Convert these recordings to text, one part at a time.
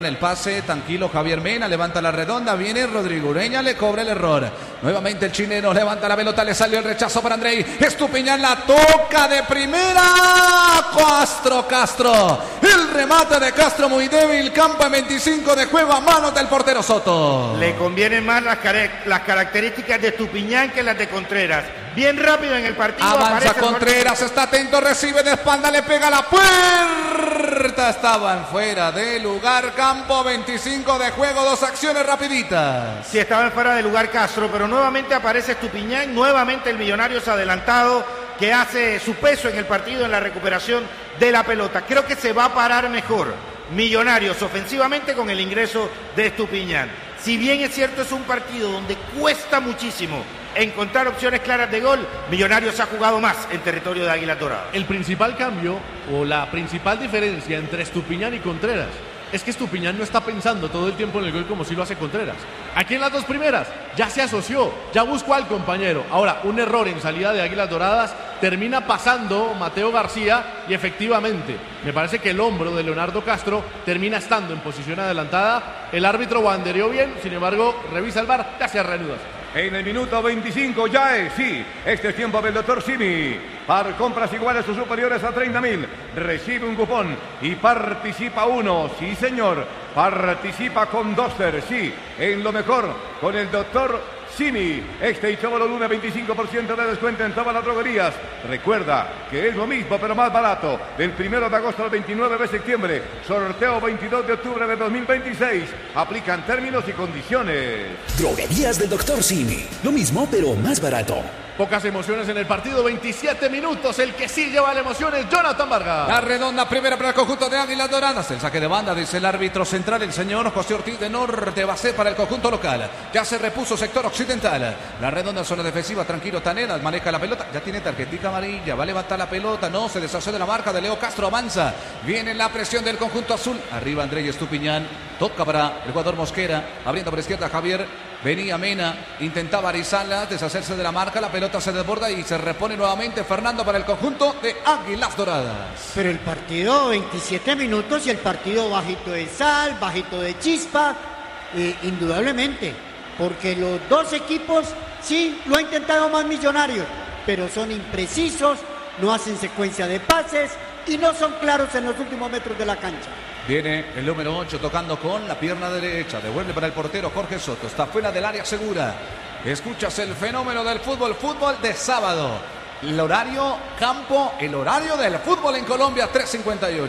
El pase, tranquilo Javier Mena, levanta la redonda, viene Rodrigo Ureña, le cobra el error. Nuevamente el chileno levanta la pelota, le salió el rechazo para Andrei. Estupiñán la toca de primera. Castro. El remate de Castro muy débil, campo en 25 de juego a manos del portero Soto. Le convienen más las características de Estupiñán que las de Contreras. Bien rápido en el partido. Avanza Contreras, está atento, recibe de espalda, le pega a la puerta. Estaban fuera de lugar, campo 25 de juego, dos acciones rapiditas. Sí, estaban fuera de lugar Castro, pero nuevamente aparece Estupiñán, nuevamente el Millonarios adelantado, que hace su peso en el partido en la recuperación de la pelota. Creo que se va a parar mejor Millonarios ofensivamente con el ingreso de Estupiñán. Si bien es cierto, es un partido donde cuesta muchísimo encontrar opciones claras de gol, Millonarios ha jugado más en territorio de Águilas Doradas. El principal cambio o la principal diferencia entre Estupiñán y Contreras es que Estupiñán no está pensando todo el tiempo en el gol como si lo hace Contreras. Aquí en las dos primeras ya se asoció, ya buscó al compañero. Ahora, un error en salida de Águilas Doradas, termina pasando Mateo García y efectivamente me parece que el hombro de Leonardo Castro termina estando en posición adelantada. El árbitro bandereó bien, sin embargo, revisa el VAR, ya se reanuda. En el minuto 25 ya es, sí, este es tiempo del doctor Simi. Para compras iguales o superiores a 30.000, recibe un cupón y participa uno, sí señor, participa con Doster, sí, en lo mejor, con el doctor Simi. Este y todo lunes 25% de descuento en todas las droguerías. Recuerda que es lo mismo pero más barato. Del 1 de agosto al 29 de septiembre. Sorteo 22 de octubre de 2026. Aplican términos y condiciones. Droguerías del Dr. Simi. Lo mismo pero más barato. Pocas emociones en el partido, 27 minutos. El que sí lleva la emoción es Jonathan Vargas. La redonda primera para el conjunto de Águilas Doradas. El saque de banda, dice el árbitro central, el señor José Ortiz de Norte. Va a ser para el conjunto local. Ya se repuso sector occidental. La redonda zona defensiva, tranquilo Taneras, maneja la pelota. Ya tiene tarjetita amarilla, va a levantar la pelota. No, se deshace de la marca de Leo Castro, avanza. Viene la presión del conjunto azul. Arriba Andrei Estupiñán. Toca para el jugador Mosquera. Abriendo por izquierda Javier. Venía Mena, intentaba Arizala deshacerse de la marca, la pelota se desborda y se repone nuevamente Fernando para el conjunto de Águilas Doradas. Pero el partido, 27 minutos y el partido bajito de sal, bajito de chispa, indudablemente, porque los dos equipos sí lo ha intentado más Millonarios, pero son imprecisos, no hacen secuencia de pases y no son claros en los últimos metros de la cancha. Viene el número 8 tocando con la pierna derecha. Devuelve para el portero Jorge Soto. Está fuera del área segura. Escuchas el fenómeno del fútbol. Fútbol de sábado. El horario campo. El horario del fútbol en Colombia. 3:58.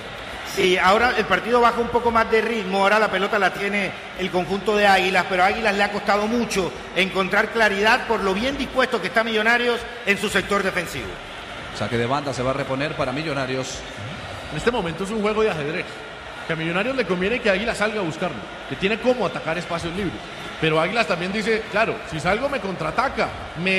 Sí, ahora el partido baja un poco más de ritmo. Ahora la pelota la tiene el conjunto de Águilas. Pero a Águilas le ha costado mucho encontrar claridad por lo bien dispuesto que está Millonarios en su sector defensivo. Saque de banda se va a reponer para Millonarios. En este momento es un juego de ajedrez. Que a Millonarios le conviene que Águilas salga a buscarlo, que tiene cómo atacar espacios libres. Pero Águilas también dice, claro, si salgo me contraataca,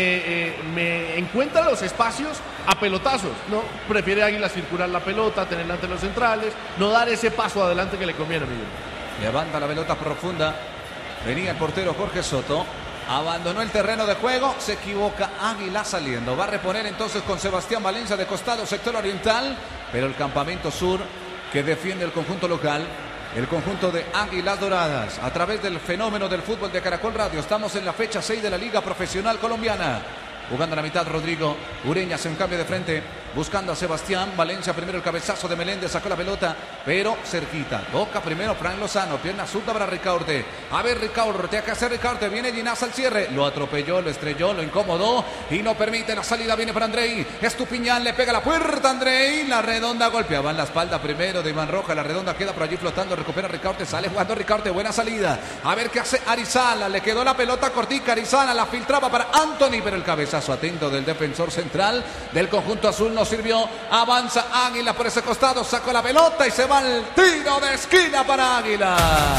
me encuentra los espacios a pelotazos. No, prefiere Águilas circular la pelota, tenerla ante los centrales, no dar ese paso adelante que le conviene a Millonarios. Levanta la pelota profunda. Venía el portero Jorge Soto. Abandonó el terreno de juego, se equivoca Águila saliendo. Va a reponer entonces con Sebastián Valencia de costado, sector oriental. Pero el campamento sur que defiende el conjunto local, el conjunto de Águilas Doradas. A través del fenómeno del fútbol de Caracol Radio, estamos en la fecha 6 de la Liga Profesional Colombiana. Jugando a la mitad Rodrigo Ureña hace un cambio de frente, buscando a Sebastián Valencia. Primero el cabezazo de Meléndez, sacó la pelota, pero cerquita. Toca primero Fran Lozano, pierna zurda para Ricaurte. A ver Ricaurte, hay que hacer Ricaurte, viene Ginás al cierre. Lo atropelló, lo estrelló, lo incomodó y no permite la salida. Viene para Andrei. Estupiñán le pega la puerta Andrei. La redonda golpeaba en la espalda primero de Iván Roja. La redonda queda por allí flotando, recupera Ricaurte, sale jugando Ricaurte, buena salida. A ver qué hace Arizala, le quedó la pelota cortica. Arizala la filtraba para Anthony, pero el cabezazo atento del defensor central del conjunto azul no sirvió. Avanza Águila por ese costado, sacó la pelota y se va el tiro de esquina para Águila.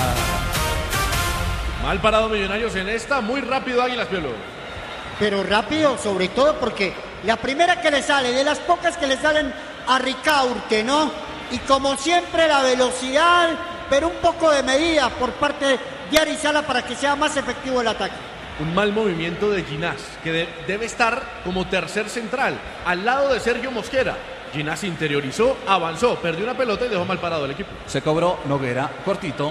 Mal parado Millonarios en esta, muy rápido Águilas, Piolo. Pero rápido, sobre todo porque la primera que le sale, de las pocas que le salen a Ricaurte, ¿no? Y como siempre la velocidad, pero un poco de medida por parte de Arizala para que sea más efectivo el ataque. Un mal movimiento de Ginás, que debe estar como tercer central, al lado de Sergio Mosquera. Ginás interiorizó, avanzó, perdió una pelota y dejó mal parado el equipo. Se cobró Noguera, cortito.